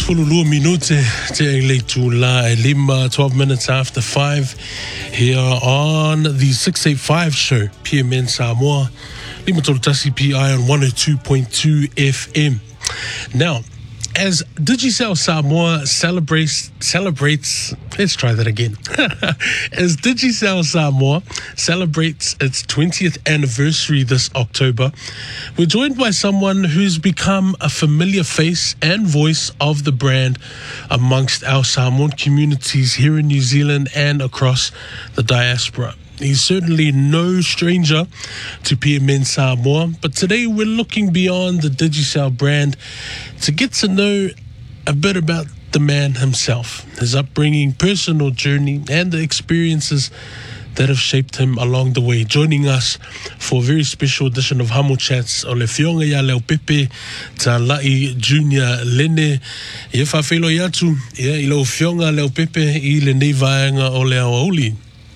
Fululu minute te late to la lima 12 minutes after 5 here on the 685 show PMN Samoa lima tolutasi PI on 102.2 FM. Now, as Digicel Samoa celebrates, let's try that again. As Digicel Samoa celebrates its 20th anniversary this October, we're joined by someone who's become a familiar face and voice of the brand amongst our Samoan communities here in New Zealand and across the diaspora. He's certainly no stranger to PMN Samoa, but today we're looking beyond the Digicel brand to get to know a bit about the man himself, his upbringing, personal journey, and the experiences that have shaped him along the way. Joining us for a very special edition of Hamo Chats o le fionga ya leo Pepe ta lai Junior Lene. Ia whawhelo i atu, ia i leo fionga leo Pepe i le nei vaenga o le auli.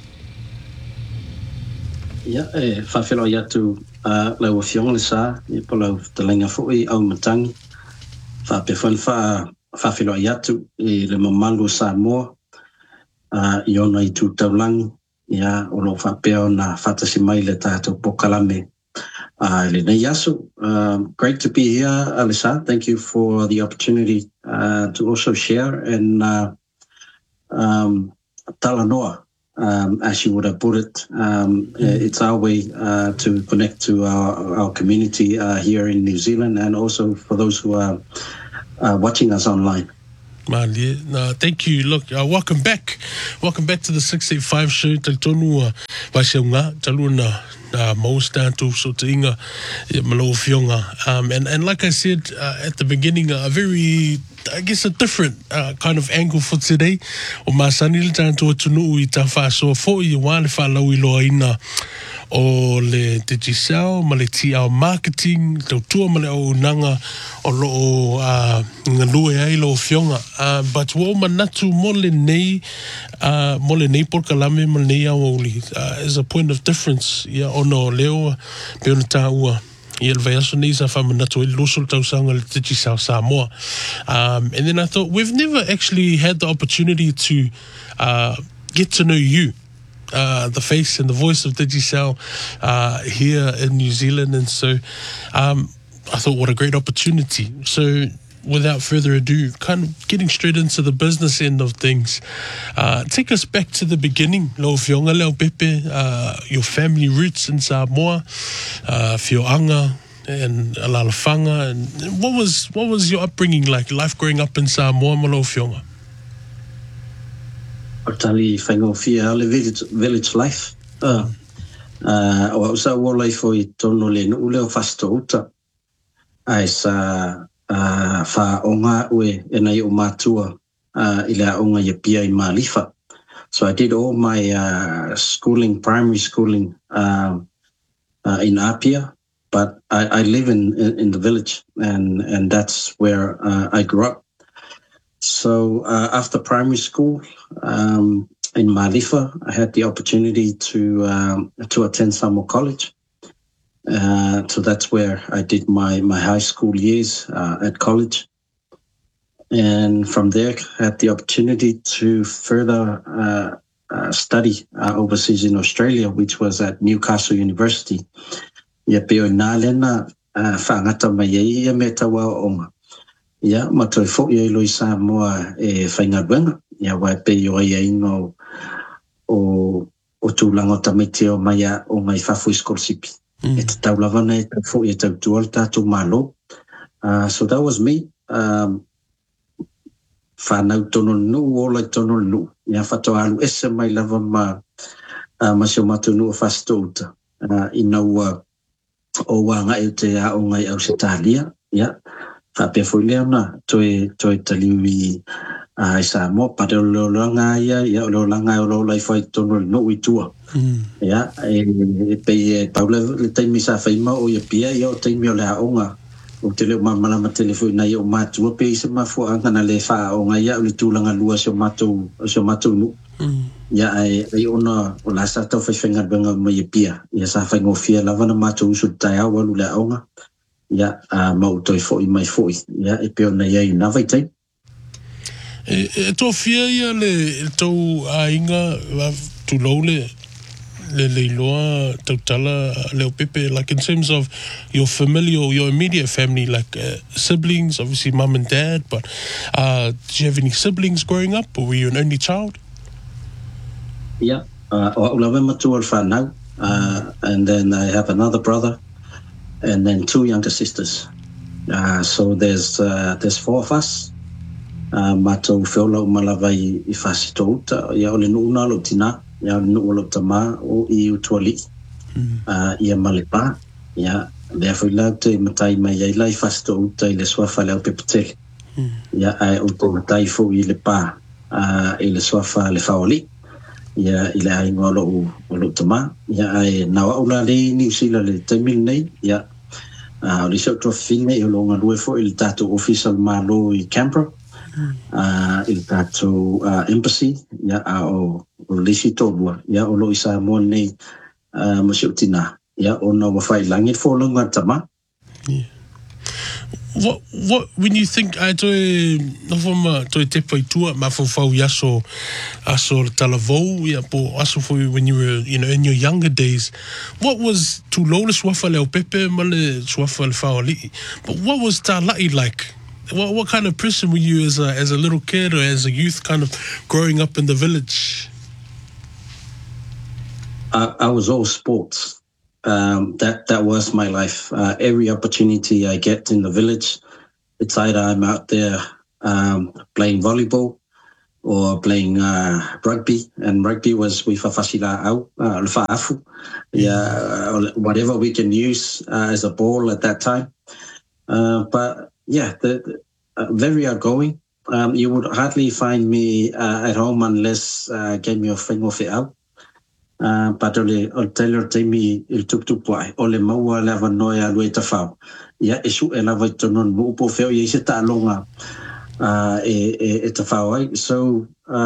Ia, whawhelo i atu lau fionga le sa, i polau te lenga fui au matangi. Whawhelo i atu i le mamalu Samoa, i ona i tūtaulangi, ia o lo whapeo na whatasi mai le tātou pokalame. Le nei asu, great to be here, Alisa. Thank you for the opportunity to also share and talanoa. As you would have put it, it's our way to connect to our community here in New Zealand and also for those who are watching us online. Thank you. Look, welcome back. Welcome back to the 685 show. Taltonu Vaishaunga, Taluna Maustantu, so Tinga Malo Fionga. And like I said at the beginning, a very, I guess, a different kind of angle for today. O Masani Tanto Tunu Itafa, so for you one if I low Loina. O le Digicel, ma le tia o marketing, tau tua ma le o nanga o loo ngalue ai lo fionga. But wo manatu mo le nei por kalame mo nei au oli. Is a point of difference. Ia ono leo pe ona tā ua. Ia le vaiaso nei sa whamanatu i loso tau sanga le Digicel Samoa. And then I thought, we've never actually had the opportunity to get to know you. The face and the voice of Digicel here in New Zealand, and so I thought, what a great opportunity. So without further ado, kind of getting straight into the business end of things, take us back to the beginning. Lo fionga leo Pepe, your family roots in Samoa, Fioanga and Alalafanga, and what was your upbringing like, life growing up in Samoa, Malo Fionga? Tali whaingofia le village life. O au sa wo life o I tono le nu leo fasto uta. Ai sa whaonga ue e nei o mātua I le aonga ia pia I Malifa. So I did all my schooling, primary schooling in Apia, but I live in the village and that's where I grew up. So after primary school in Malifa, I had the opportunity to attend Samoa College. So that's where I did my high school years at college. And from there, I had the opportunity to further study overseas in Australia, which was at Newcastle University. Ia peo nā lena whangata mai ia me tawa onga. Ia, matoi fo ia I Samoa e whaingaruenga. Ia wai pe yo ia ino o tūlanga o tamete o mai o ngai whafui skolsipi. E te taulawanga e tau fo ia tau tuol tātou malo. So that was me. Whanau tono nu, olai tono nu. Ia whato alu ese mai lava ma sio matu nu o whastouta. Inau o wanga e te a o ngai au se tālia. Ia. Whapea fwy leo na, toi taliwi I Samoa, pare o leo langa ia o leo langa o leo lai whai tono no I tua. Ia, e pei paula le taimi sa whaima o ia pia, ia o taimi o le haonga. O te leo malama telefoi nai o mātua, pei se mafua angana le wha o ngai ia o le tūlanga lua sio mātou nu. Ia, e ona o la sa tau whaiwhenga benga mai ia pia. Ia sa whaingofia lawana mātou usu tai au alu le haonga. Ia, mau toi foi mai foi. Ia, e peo na ia I navai tai. E tō whia ia le tau a inga tu lau le loa tautala leo pepe, like in terms of your familial, your immediate family, like siblings, obviously mum and dad, but did you have any siblings growing up, or were you an only child? Yeah, now, and then I have another brother, and then 2 younger sisters. So there's 4 of us. Matou whiolau malawai I whasito uta, ia ole nuuna lo tina, ia ole nuua lo tama o I utuali, ia malepa, ia lea whuilau te matai mai ai lai whasito uta I le swafa leo pepetele. Ia ai o te matai fo I le pā, I le swafa le whaoli, ia I le ai ngolo o lo tama, ia ai nawa ula le New Zealand le taimil nei, ia o le seu tua whine I o longa lue fo I le tātou official malo I Canberra, il tātou embassy ia o lisi tōlua ia o lo isa mo nei mo se utina ia o na wawhai langi fōlunga tama. What when you think I toi nofoma toi te pai tua ma fau yaso aso talavou ia po aso for when you were in your younger days, what was tu lole swafa leo pepe male swafa le faoli, but what was ta lai like? What kind of person were you as a little kid or as a youth, kind of growing up in the village? I was all sports. That was my life. Every opportunity I get in the village, it's either I'm out there playing volleyball or playing rugby, and rugby was with whawhasila au, whaafu, whatever we can use as a ball at that time. But yeah, very outgoing. You would hardly find me at home unless gave me a thing off it out. But o tailor taimi il tuk wai o le maua lava noia lue ta whau. Ia isu e lava I tonon mo upo wheo i se ta alonga e ta whau ai. So